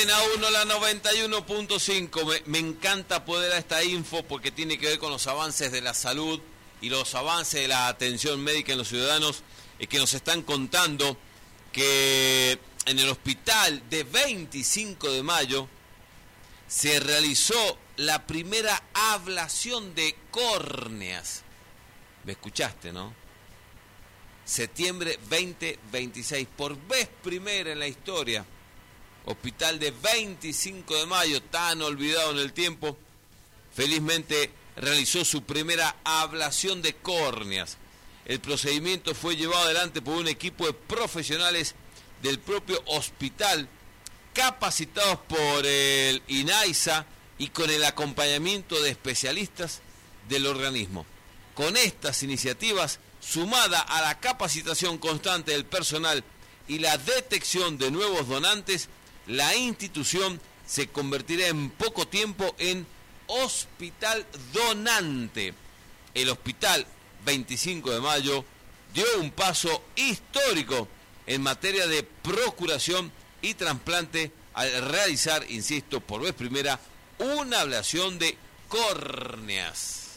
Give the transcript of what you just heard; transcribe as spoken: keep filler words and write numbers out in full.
En A uno, la noventa y uno punto cinco. Me, me encanta poder dar esta info porque tiene que ver con los avances de la salud y los avances de la atención médica en los ciudadanos, eh, que nos están contando que en el hospital de veinticinco de mayo se realizó la primera ablación de córneas. ¿Me escuchaste, no? Septiembre veinte veintiséis, por vez primera en la historia. Hospital de veinticinco de mayo, tan olvidado en el tiempo, felizmente realizó su primera ablación de córneas. El procedimiento fue llevado adelante por un equipo de profesionales del propio hospital, capacitados por el INAISA y con el acompañamiento de especialistas del organismo. Con estas iniciativas, sumada a la capacitación constante del personal y la detección de nuevos donantes, la institución se convertirá en poco tiempo en hospital donante. El Hospital veinticinco de mayo dio un paso histórico en materia de procuración y trasplante al realizar, insisto, por vez primera, una ablación de córneas.